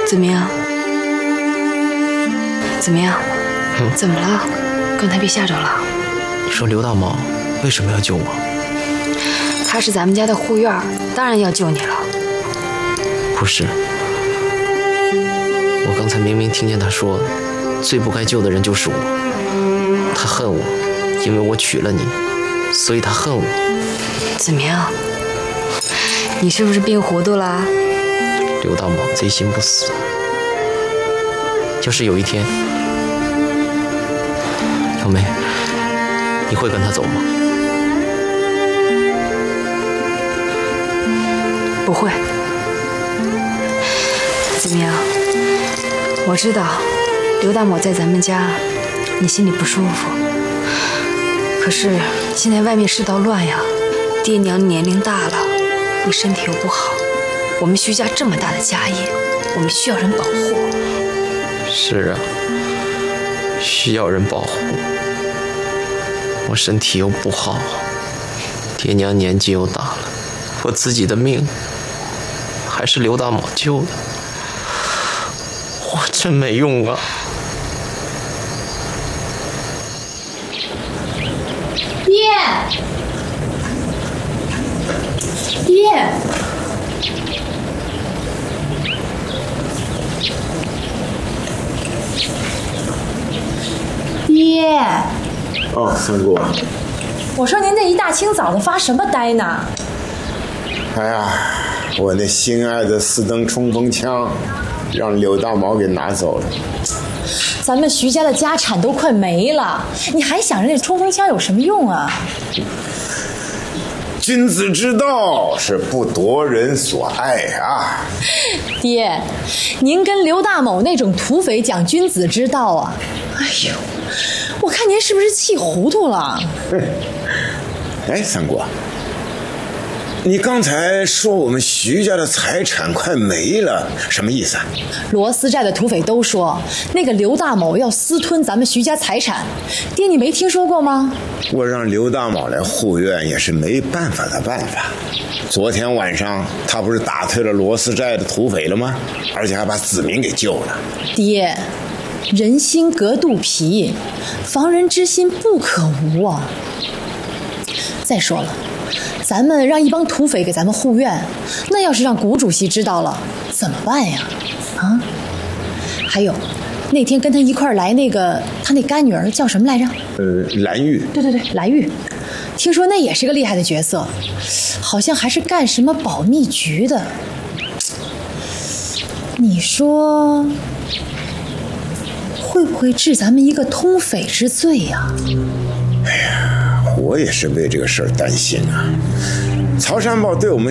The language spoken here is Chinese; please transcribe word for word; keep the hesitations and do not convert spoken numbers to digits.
怎么样？怎么样？嗯，怎么了？刚才被吓着了。 你说刘大毛为什么要救我？ 他是咱们家的护院，当然要救你了。 不是，我刚才明明听见他说，最不该救的人就是我。他恨我，因为我娶了你，所以他恨我。 怎么样？你是不是病糊涂了？ 刘大毛贼心不死，要是有一天，小梅，你会跟他走吗？ 不会。怎么样？我知道刘大某在咱们家，你心里不舒服。可是现在外面世道乱呀，爹娘年龄大了，你身体又不好，我们徐家这么大的家业，我们需要人保护。 是啊，需要人保护。我身体又不好，爹娘年纪又大了，我自己的命还是刘大某救的，我真没用啊！ 爹，爹，爹。 哦，三姑。 我说您这一大清早的发什么呆呢？ 哎呀，我那心爱的四灯冲锋枪，让刘大毛给拿走了。 咱们徐家的家产都快没了，你还想着那冲锋枪有什么用啊？ 君子之道是不夺人所爱啊！ 爹，您跟刘大某那种土匪讲君子之道啊？哎呦，我看您是不是气糊涂了？ 哎，三姑，你刚才说我们徐家的财产快没了，什么意思啊？ 罗斯寨的土匪都说那个刘大某要私吞咱们徐家财产，爹你没听说过吗？ 我让刘大某来护院也是没办法的办法。昨天晚上他不是打退了罗斯寨的土匪了吗？而且还把子民给救了。 爹，人心隔肚皮，防人之心不可无啊。再说了，咱们让一帮土匪给咱们护院，那要是让谷主席知道了怎么办呀？啊？还有，那天跟他一块儿来那个他那干女儿叫什么来着？ 呃，蓝玉。 对对对，蓝玉。听说那也是个厉害的角色，好像还是干什么保密局的。你说会不会治咱们一个通匪之罪呀？ 哎呀，我也是为这个事儿担心啊。曹山豹对我们